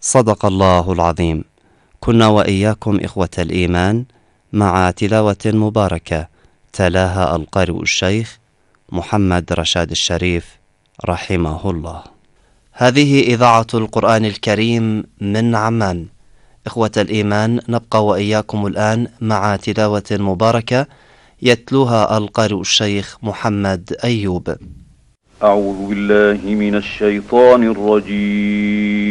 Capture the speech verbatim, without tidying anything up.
صدق الله العظيم. كنا وإياكم إخوة الإيمان مع تلاوة مباركة تلاها القارئ الشيخ محمد رشاد الشريف رحمه الله. هذه إذاعة القرآن الكريم من عمان. إخوة الإيمان، نبقى وإياكم الآن مع تلاوة مباركة يتلوها القارئ الشيخ محمد أيوب. أعوذ بالله من الشيطان الرجيم.